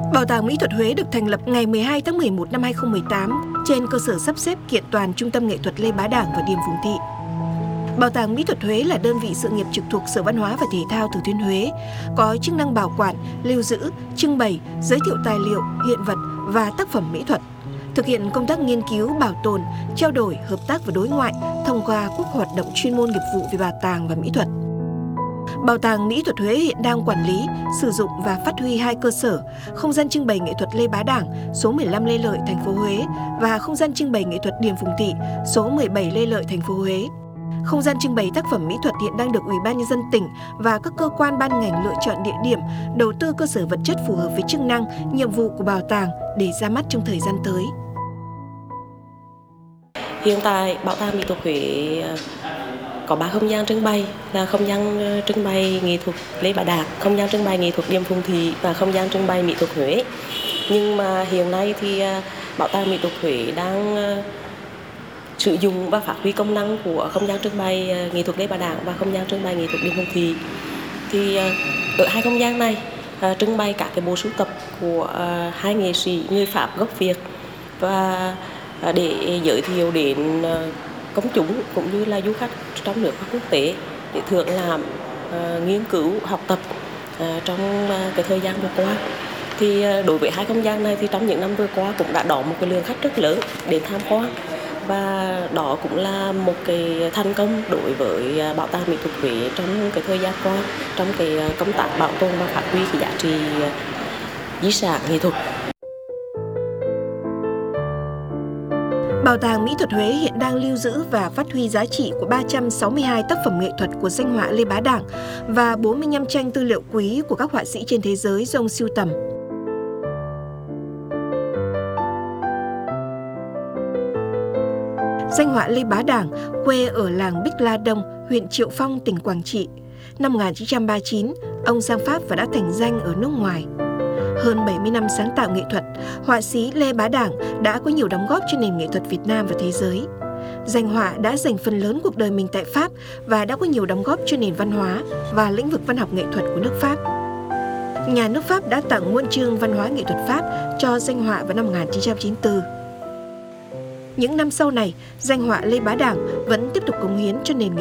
Bảo tàng Mỹ thuật Huế được thành lập ngày 12 tháng 11 năm 2018 trên cơ sở sắp xếp kiện toàn Trung tâm Nghệ thuật Lê Bá Đảng và Điềm Phùng Thị. Bảo tàng Mỹ thuật Huế là đơn vị sự nghiệp trực thuộc Sở Văn hóa và Thể thao Thừa Thiên Huế, có chức năng bảo quản, lưu giữ, trưng bày, giới thiệu tài liệu, hiện vật và tác phẩm mỹ thuật, thực hiện công tác nghiên cứu, bảo tồn, trao đổi, hợp tác và đối ngoại thông qua các hoạt động chuyên môn nghiệp vụ về bảo tàng và mỹ thuật. Bảo tàng Mỹ thuật Huế hiện đang quản lý, sử dụng và phát huy hai cơ sở: không gian trưng bày nghệ thuật Lê Bá Đảng, số 15 Lê Lợi, thành phố Huế và không gian trưng bày nghệ thuật Điềm Phùng Thị, số 17 Lê Lợi, thành phố Huế. Không gian trưng bày tác phẩm mỹ thuật hiện đang được Ủy ban Nhân dân tỉnh và các cơ quan ban ngành lựa chọn địa điểm, đầu tư cơ sở vật chất phù hợp với chức năng, nhiệm vụ của bảo tàng để ra mắt trong thời gian tới. Hiện tại, Bảo tàng Mỹ thuật Huế có 3 không gian trưng bày là không gian trưng bày nghệ thuật Lê Bá Đảng, không gian trưng bày nghệ thuật Điềm Phùng Thị và không gian trưng bày mỹ thuật Huế. Nhưng mà hiện nay thì Bảo tàng Mỹ thuật Huế đang sử dụng và phát huy công năng của không gian trưng bày nghệ thuật Lê Bá Đảng và không gian trưng bày nghệ thuật Điềm Phùng Thị. Thì ở hai không gian này trưng bày các cái bộ sưu tập của hai nghệ sĩ người Pháp gốc Việt và để giới thiệu đến công chúng cũng như là du khách trong nước và quốc tế để thưởng lãm, nghiên cứu, học tập trong cái thời gian vừa qua. Thì đối với hai không gian này thì trong những năm vừa qua cũng đã đón một cái lượng khách rất lớn đến tham quan, và đó cũng là một cái thành công đối với Bảo tàng Mỹ thuật Huế trong cái thời gian qua trong cái công tác bảo tồn và phát huy cái giá trị di sản nghệ thuật. Bảo tàng Mỹ thuật Huế hiện đang lưu giữ và phát huy giá trị của 362 tác phẩm nghệ thuật của danh họa Lê Bá Đảng và 45 tranh tư liệu quý của các họa sĩ trên thế giới do ông sưu tầm. Danh họa Lê Bá Đảng, quê ở làng Bích La Đông, huyện Triệu Phong, tỉnh Quảng Trị. Năm 1939, ông sang Pháp và đã thành danh ở nước ngoài. Hơn 70 năm sáng tạo nghệ thuật, họa sĩ Lê Bá Đảng đã có nhiều đóng góp cho nền nghệ thuật Việt Nam và thế giới. Danh họa đã dành phần lớn cuộc đời mình tại Pháp và đã có nhiều đóng góp cho nền văn hóa và lĩnh vực văn học nghệ thuật của nước Pháp. Nhà nước Pháp đã tặng huân chương văn hóa nghệ thuật Pháp cho danh họa vào năm 1994. Những năm sau này, danh họa Lê Bá Đảng vẫn tiếp tục cống hiến cho nền nghệ